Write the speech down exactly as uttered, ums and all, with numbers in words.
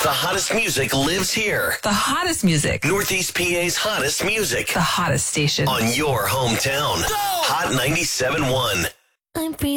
The hottest music lives here. The hottest music. Northeast P A's hottest music. The hottest station. On your hometown. Hot ninety-seven point one. I'm free.